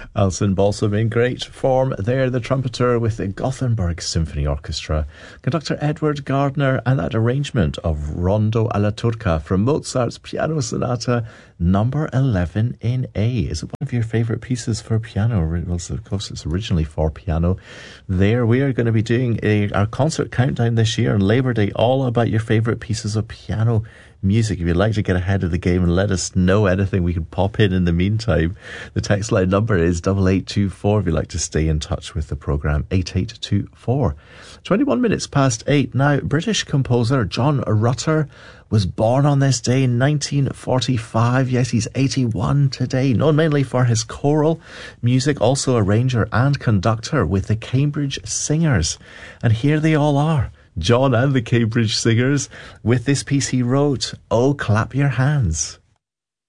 Alison Balsam in great form there, the trumpeter with the Gothenburg Symphony Orchestra, conductor Edward Gardner, and that arrangement of Rondo alla Turca from Mozart's Piano Sonata number 11 in A. Is it one of your favourite pieces for piano? Well, of course, it's originally for piano. There, we are going to be doing our concert countdown this year on Labour Day, all about your favourite pieces of piano music. If you'd like to get ahead of the game and let us know anything we can pop in the meantime, the text line number is 8824 if you'd like to stay in touch with the programme, 8824. 21 minutes past 8 now. British composer John Rutter was born on this day in 1945. Yes, he's 81 today, known mainly for his choral music, also arranger and conductor with the Cambridge Singers. And here they all are, John and the Cambridge Singers, with this piece he wrote, Oh Clap Your Hands.